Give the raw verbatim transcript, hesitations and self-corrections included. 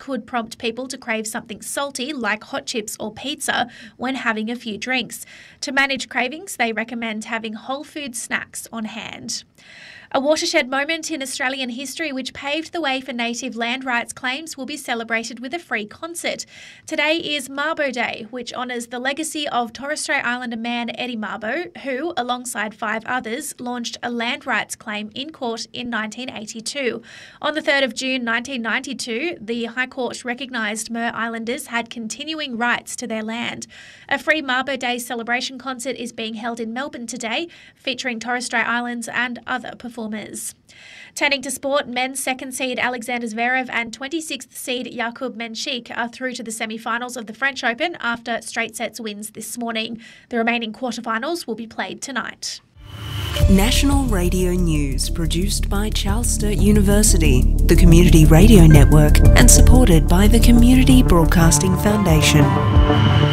could prompt people to crave something salty like hot chips or pizza when having a few drinks. To manage cravings, they recommend having whole food snacks on hand. A watershed moment in Australian history which paved the way for native land rights claims will be celebrated with a free concert. Today is Mabo Day, which honours the legacy of Torres Strait Islander man Eddie Mabo, who, alongside five others, launched a land rights claim in court in nineteen eighty-two. On the third of June nineteen ninety-two, the High Court recognised Mer Islanders had continuing rights to their land. A free Mabo Day celebration concert is being held in Melbourne today, featuring Torres Strait Islands and other performers. Turning to sport, men's second seed Alexander Zverev and twenty-sixth seed Jakub Menchik are through to the semi-finals of the French Open after straight sets wins this morning. The remaining quarterfinals will be played tonight. National Radio News, produced by Charles Sturt University, the Community Radio Network, and supported by the Community Broadcasting Foundation.